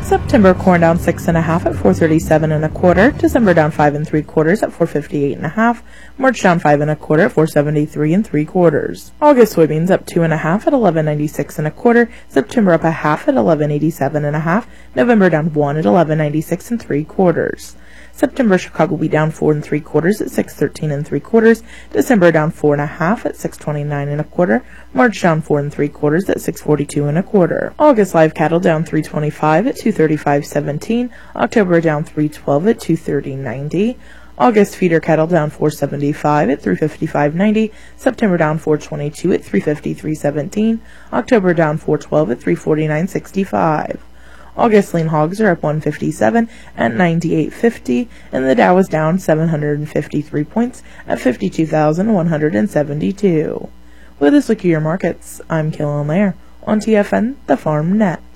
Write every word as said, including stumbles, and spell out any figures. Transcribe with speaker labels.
Speaker 1: September corn down six and a half at four thirty-seven and a quarter. December down five and three quarters at four fifty-eight and a half. March down five and a quarter at four seventy-three and three quarters. August soybeans up two and a half at eleven ninety-six and a quarter. September up a half at eleven eighty-seven and a half. November down one at eleven ninety-six and three quarters. September Chicago wheat down four and three quarters at six thirteen and three quarters. December down four and a half at six twenty-nine and a quarter. March down four and three quarters at six forty-two and a quarter. August live cattle down three twenty-five at two thirty-five seventeen. October down three twelve at two thirty ninety. August feeder cattle down four seventy-five at three fifty-five ninety. September down four twenty-two at three fifty-three seventeen. October down four twelve at three forty-nine sixty-five. August lean hogs are up one fifty-seven at ninety-eight fifty, and the Dow is down seven hundred fifty-three points at fifty-two thousand one hundred seventy-two. With this look at your markets, I'm Killen Lair on T F N, the Farm Net.